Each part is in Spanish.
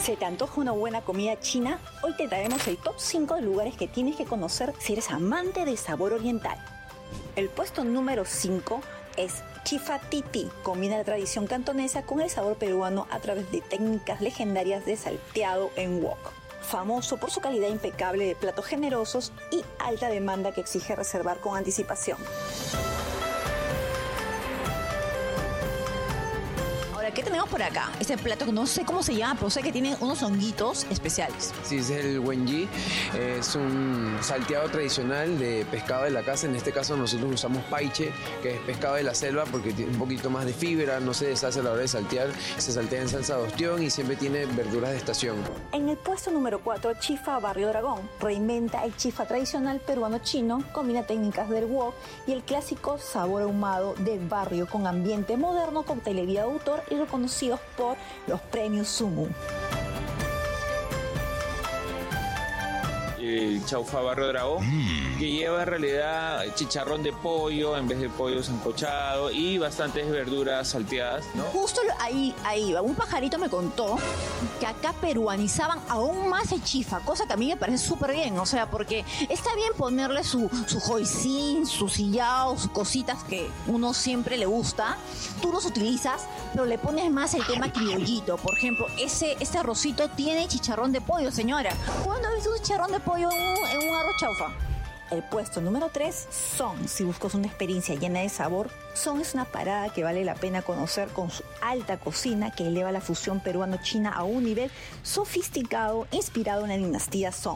¿Se te antoja una buena comida china? Hoy te traemos el top 5 de lugares que tienes que conocer si eres amante del sabor oriental. El puesto número 5 es Chifa Titi, combina la tradición cantonesa con el sabor peruano a través de técnicas legendarias de salteado en wok. Famoso por su calidad impecable de platos generosos y alta demanda que exige reservar con anticipación. Ahora, ¿qué tenemos por acá? Este plato que no sé cómo se llama, pero sé que tiene unos honguitos especiales. Sí, es el wenji. Es un salteado tradicional de pescado de la casa. En este caso nosotros usamos paiche, que es pescado de la selva porque tiene un poquito más de fibra, no se deshace a la hora de saltear. Se saltea en salsa de ostión y siempre tiene verduras de estación. En el puesto número 4, Chifa Barrio Dragón. Reinventa el chifa tradicional peruano-chino, combina técnicas del wok y el clásico sabor ahumado de barrio con ambiente moderno, coctelería de autor y reconocidos por los premios Sumu. El chaufa Barrio Dragón, que lleva en realidad chicharrón de pollo en vez de pollo sancochado y bastantes verduras salteadas, ¿no? Justo ahí va. Un pajarito me contó que acá peruanizaban aún más el chifa, cosa que a mí me parece súper bien, o sea, porque está bien ponerle su hoisin, su sillao, sus cositas que uno siempre le gusta, tú los utilizas, pero le pones más el tema criollito. Por ejemplo, este arrocito tiene chicharrón de pollo, señora. ¿Cuándo has visto un chicharrón de pollo en un arroz chaufa? El puesto número 3, Song. Si buscas una experiencia llena de sabor, Song es una parada que vale la pena conocer con su alta cocina que eleva la fusión peruano-china a un nivel sofisticado inspirado en la dinastía Song.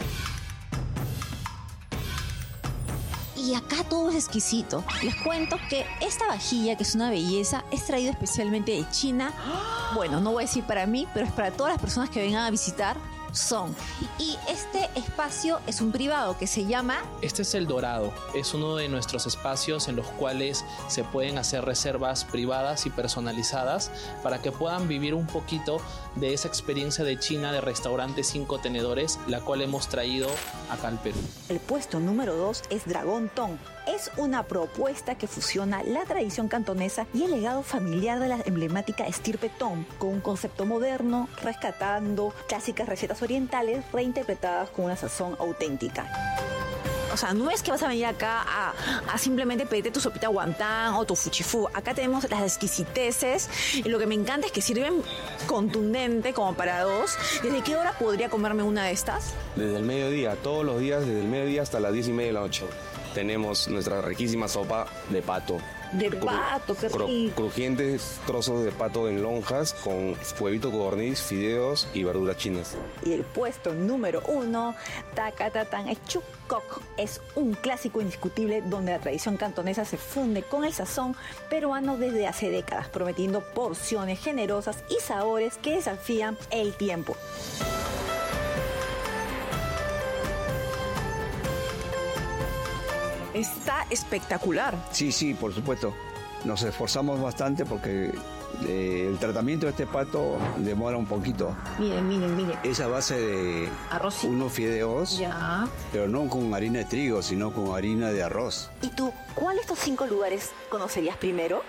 Y acá todo es exquisito. Les cuento que esta vajilla, que es una belleza, es traída especialmente de China. Bueno, no voy a decir para mí, pero es para todas las personas que vengan a visitar Song. Y este espacio es un privado que se llama... Este es El Dorado. Es uno de nuestros espacios en los cuales se pueden hacer reservas privadas y personalizadas para que puedan vivir un poquito de esa experiencia de China de restaurante 5 tenedores, la cual hemos traído acá al Perú. El puesto número 2 es Dragón Tong. Es una propuesta que fusiona la tradición cantonesa y el legado familiar de la emblemática estirpe Tong con un concepto moderno, rescatando clásicas recetas orientales reinterpretadas con una sazón auténtica. O sea, no es que vas a venir acá a simplemente pedirte tu sopita guantán o tu fuchifú. Acá tenemos las exquisiteces y lo que me encanta es que sirven contundente como para dos. ¿Desde qué hora podría comerme una de estas? Desde el mediodía, todos los días, desde el mediodía hasta las 10:30 de la noche. Tenemos nuestra riquísima sopa de pato. De pato, qué rico. Crujientes trozos de pato en lonjas con huevito codorniz, fideos y verduras chinas. Y el puesto número 1, Tacatatán, es Chuk Kok. Es un clásico indiscutible donde la tradición cantonesa se funde con el sazón peruano desde hace décadas, prometiendo porciones generosas y sabores que desafían el tiempo. Está espectacular. Sí, por supuesto. Nos esforzamos bastante porque el tratamiento de este pato demora un poquito. Miren. Es a base de arroz, unos fideos, ya, pero no con harina de trigo, sino con harina de arroz. ¿Y tú, cuál de estos 5 lugares conocerías primero?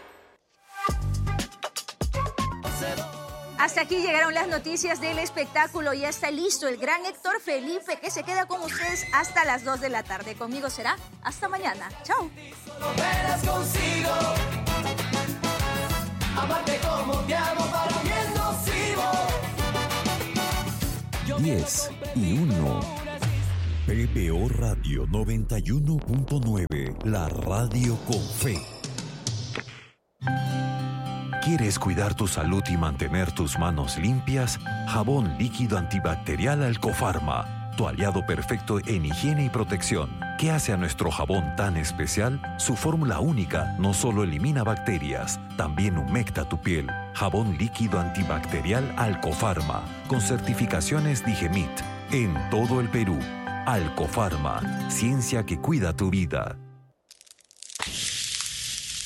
Hasta aquí llegaron las noticias del espectáculo. Ya está listo el gran Héctor Felipe, que se queda con ustedes hasta las 2 de la tarde. Conmigo será hasta mañana. Chao. 10 y 1. PPO Radio 91.9, la radio con fe. ¿Quieres cuidar tu salud y mantener tus manos limpias? Jabón líquido antibacterial Alcofarma, tu aliado perfecto en higiene y protección. ¿Qué hace a nuestro jabón tan especial? Su fórmula única no solo elimina bacterias, también humecta tu piel. Jabón líquido antibacterial Alcofarma, con certificaciones Digemit, en todo el Perú. Alcofarma, ciencia que cuida tu vida.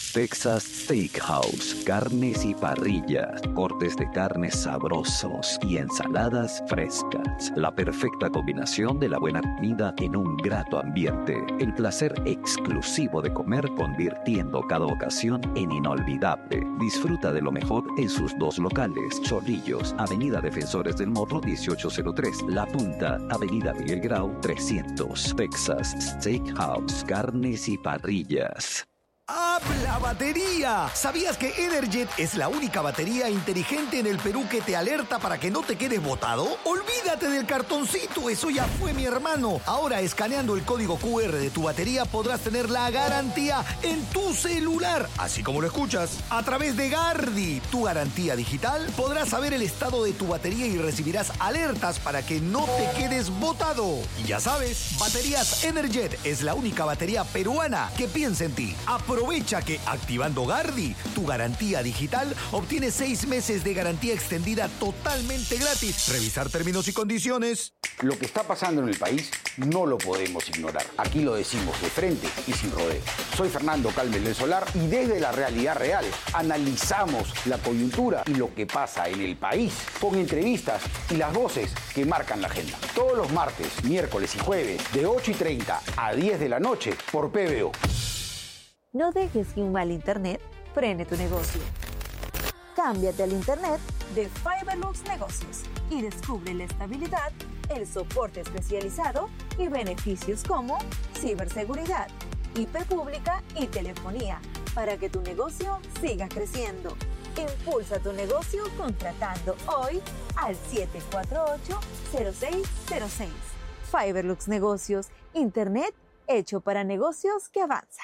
Texas Steakhouse, carnes y parrillas, cortes de carnes sabrosos y ensaladas frescas. La perfecta combinación de la buena comida en un grato ambiente. El placer exclusivo de comer convirtiendo cada ocasión en inolvidable. Disfruta de lo mejor en sus dos locales. Chorrillos, Avenida Defensores del Morro 1803. La Punta, Avenida Miguel Grau 300. Texas Steakhouse, carnes y parrillas. ¡Habla batería! ¿Sabías que Energet es la única batería inteligente en el Perú que te alerta para que no te quedes botado? ¡Olvídate del cartoncito! ¡Eso ya fue, mi hermano! Ahora, escaneando el código QR de tu batería, podrás tener la garantía en tu celular. Así como lo escuchas. A través de Gardi, tu garantía digital, podrás saber el estado de tu batería y recibirás alertas para que no te quedes botado. Y ya sabes, Baterías Energet es la única batería peruana que piensa en ti. Aprovecha que activando Gardi, tu garantía digital, obtienes 6 meses de garantía extendida totalmente gratis. Revisar términos y condiciones. Lo que está pasando en el país no lo podemos ignorar. Aquí lo decimos de frente y sin rodeo. Soy Fernando Calmes del Solar y desde la realidad real analizamos la coyuntura y lo que pasa en el país con entrevistas y las voces que marcan la agenda. Todos los martes, miércoles y jueves de 8:30 a 10 de la noche por PBO. No dejes que un mal internet frene tu negocio. Cámbiate al internet de Fiberlux Negocios y descubre la estabilidad, el soporte especializado y beneficios como ciberseguridad, IP pública y telefonía para que tu negocio siga creciendo. Impulsa tu negocio contratando hoy al 748-0606. Fiberlux Negocios, internet hecho para negocios que avanzan.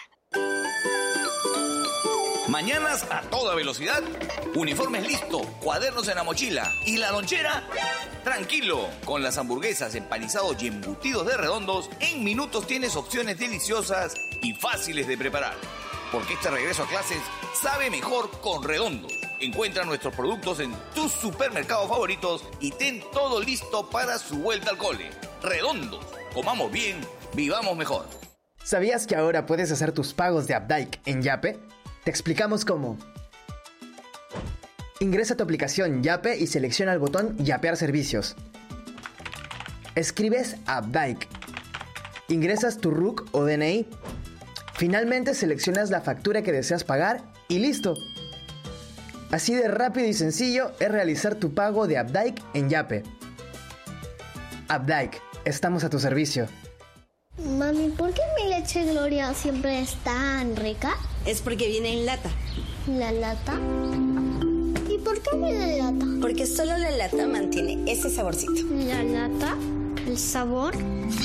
Mañanas a toda velocidad, uniformes listo, cuadernos en la mochila y la lonchera. Tranquilo, con las hamburguesas, empanizados y embutidos de Redondos, en minutos tienes opciones deliciosas y fáciles de preparar. Porque este regreso a clases sabe mejor con Redondos. Encuentra nuestros productos en tus supermercados favoritos y ten todo listo para su vuelta al cole. Redondos, comamos bien, vivamos mejor. ¿Sabías que ahora puedes hacer tus pagos de Updike en Yape? Te explicamos cómo. Ingresa a tu aplicación Yape y selecciona el botón Yapear servicios. Escribes Updike. Ingresas tu RUC o DNI. Finalmente seleccionas la factura que deseas pagar y ¡listo! Así de rápido y sencillo es realizar tu pago de Updike en Yape. Updike, estamos a tu servicio. Mami, ¿por qué mi leche Gloria siempre es tan rica? Es porque viene en lata. ¿La lata? ¿Y por qué viene en lata? Porque solo la lata mantiene ese saborcito. ¿La lata? ¿El sabor?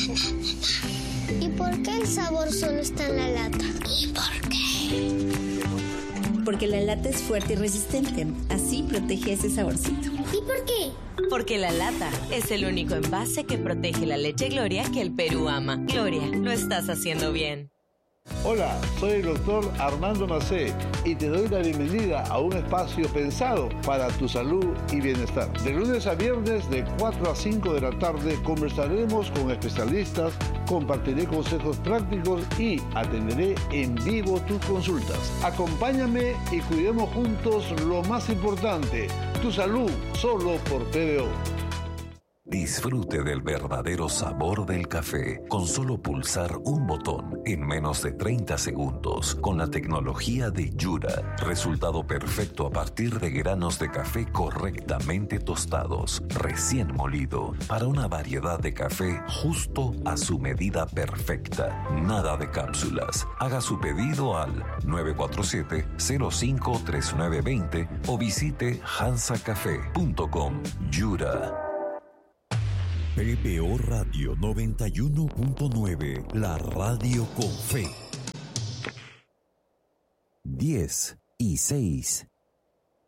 ¿Y por qué el sabor solo está en la lata? ¿Y por qué? Porque la lata es fuerte y resistente. Así protege ese saborcito. ¿Y por qué? Porque la lata es el único envase que protege la leche Gloria que el Perú ama. Gloria, lo estás haciendo bien. Hola, soy el doctor Armando Macé y te doy la bienvenida a un espacio pensado para tu salud y bienestar. De lunes a viernes de 4 a 5 de la tarde conversaremos con especialistas, compartiré consejos prácticos y atenderé en vivo tus consultas. Acompáñame y cuidemos juntos lo más importante, tu salud, solo por PBO. Disfrute del verdadero sabor del café con solo pulsar un botón en menos de 30 segundos con la tecnología de Yura. Resultado perfecto a partir de granos de café correctamente tostados, recién molido, para una variedad de café justo a su medida perfecta. Nada de cápsulas. Haga su pedido al 947-053920 o visite hansacafé.com. Yura. PBO Radio 91.9, la radio con fe. 10:06.